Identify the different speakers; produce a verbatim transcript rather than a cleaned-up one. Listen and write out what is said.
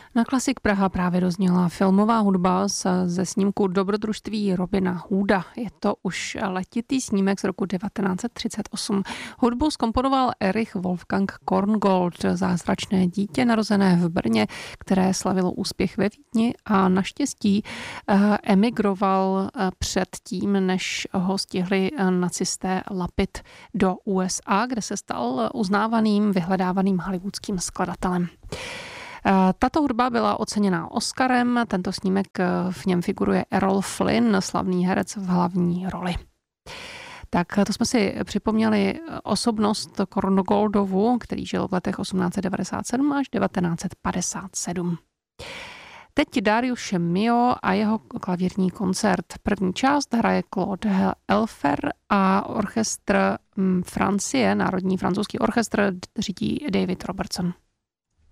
Speaker 1: Na Klasik Praha právě dozněla filmová hudba ze snímku Dobrodružství Robina Hooda. Je to už letitý snímek z roku devatenáct set třicet osm. Hudbu zkomponoval Erich Wolfgang Korngold, zázračné dítě narozené v Brně, které slavilo úspěch ve Vídni a naštěstí emigroval před tím, než ho stihli nacisté lapit do U S A, kde se stal uznávaným, vyhledávaným hollywoodským skladatelem. Tato hudba byla oceněná Oscarem, tento snímek, v něm figuruje Errol Flynn, slavný herec v hlavní roli. Tak to jsme si připomněli osobnost Korngoldovu, který žil v letech osmnáct set devadesát sedm až devatenáct set padesát sedm. Teď Darius Milhaud a jeho klavírní koncert. První část hraje Claude Elfer a orchestr Francie, Národní francouzský orchestr, řídí David Robertson.